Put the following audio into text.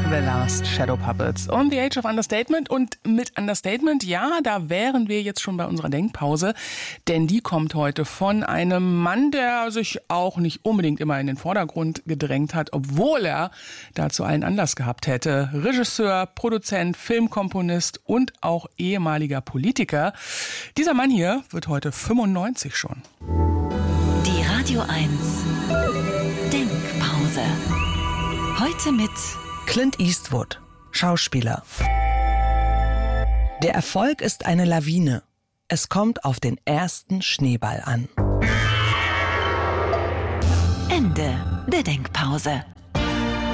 The Last Shadow Puppets on the Age of Understatement. Und mit Understatement, ja, da wären wir jetzt schon bei unserer Denkpause, denn die kommt heute von einem Mann, der sich auch nicht unbedingt immer in den Vordergrund gedrängt hat, obwohl er dazu einen Anlass gehabt hätte. Regisseur, Produzent, Filmkomponist und auch ehemaliger Politiker. Dieser Mann hier wird heute 95 schon. Die Radio 1 Denkpause. Heute mit Clint Eastwood, Schauspieler. Der Erfolg ist eine Lawine. Es kommt auf den ersten Schneeball an. Ende der Denkpause.